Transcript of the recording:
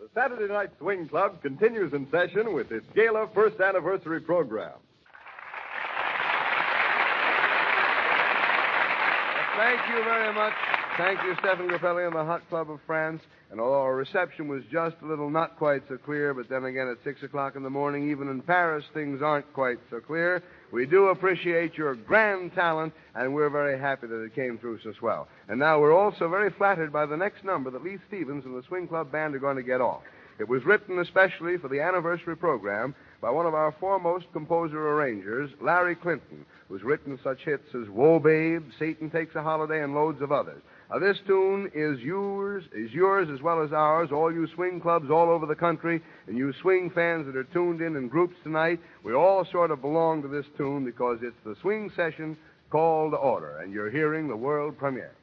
The Saturday Night Swing Club continues in session with its Gala first anniversary program. Thank you very much. Thank you, Stephen Grappelli and the Hot Club of France. And although our reception was just a little not quite so clear, but then again at 6 o'clock in the morning, even in Paris, things aren't quite so clear. We do appreciate your grand talent, and we're very happy that it came through so swell. And now we're also very flattered by the next number that Lee Stevens and the Swing Club Band are going to get off. It was written especially for the anniversary program by one of our foremost composer-arrangers, Larry Clinton, who's written such hits as Whoa, Babe, Satan Takes a Holiday, and loads of others. Now, this tune is yours as well as ours, all you swing clubs all over the country, and you swing fans that are tuned in groups tonight. We all sort of belong to this tune because it's the swing session called to order, and you're hearing the world premiere.